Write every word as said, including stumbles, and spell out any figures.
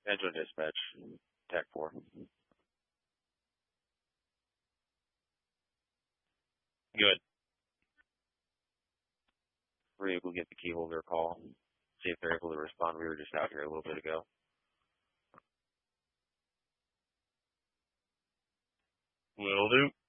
Angela dispatch. Tech four. Good. We're able to get the key holder a call. See if they're able to respond. We were just out here a little bit ago. Will do.